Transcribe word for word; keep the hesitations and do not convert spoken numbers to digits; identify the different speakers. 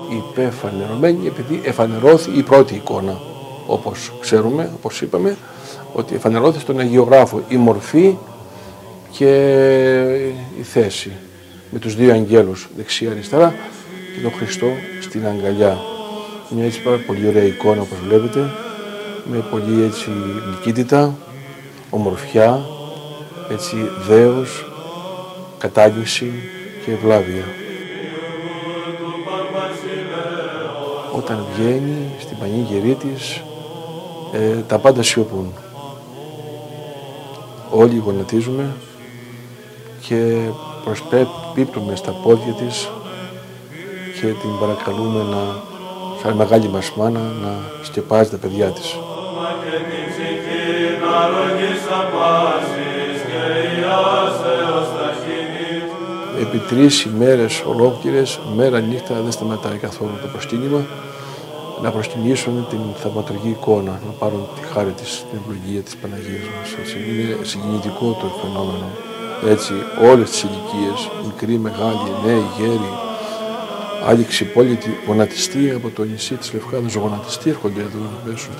Speaker 1: υπεφανερωμένη επειδή εφανερώθη η πρώτη εικόνα. Όπως ξέρουμε, όπως είπαμε, ότι εφανερώθη στον αγιογράφο η μορφή και η θέση με τους δύο αγγέλους δεξιά-αριστερά και τον Χριστό στην αγκαλιά. Μια έτσι πάρα πολύ ωραία εικόνα όπως βλέπετε, με πολύ έτσι νικήτητα, ομορφιά, έτσι δέος, κατάγγιση και ευλάβεια. Όταν βγαίνει στην πανήγυρή της, ε, τα πάντα σιωπούν. Όλοι γονατίζουμε και προσπίπτουμε στα πόδια της και την παρακαλούμε να, σαν μεγάλη μας μάνα, να σκεπάζει τα παιδιά της. Επί τρεις ημέρες ολόκληρες, μέρα νύχτα δεν σταματάει καθόλου το προσκύνημα, να προσκυνήσουν την θαυματουργή εικόνα, να πάρουν τη χάρη της, την ευλογία της Παναγίας μας. Έτσι, είναι συγκινητικό το φαινόμενο. Έτσι, όλες τις ηλικίες, μικροί, μεγάλοι, νέοι, γέροι, άλλοι ξυπόλοιτοι, γονατιστοί από το νησί της Λευκάδας, γονατιστοί έρχονται εδώ να πέσουν